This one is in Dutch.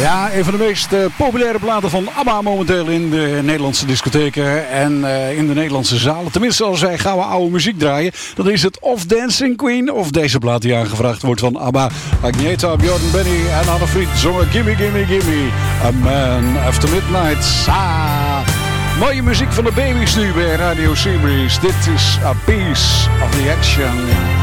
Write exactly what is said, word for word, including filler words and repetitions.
Ja, een van de meest uh, populaire platen van ABBA momenteel in de Nederlandse discotheken en uh, in de Nederlandse zalen. Tenminste, als wij gouden oude muziek draaien, dan is het of Dancing Queen of deze plaat die aangevraagd wordt van ABBA. Agneta, Björn, Benny en Anne Fried zongen Gimme, Gimme, Gimme, A Man After Midnight. Ah, mooie muziek van de Babies nu bij Radio Series. Dit is A Piece of the Action.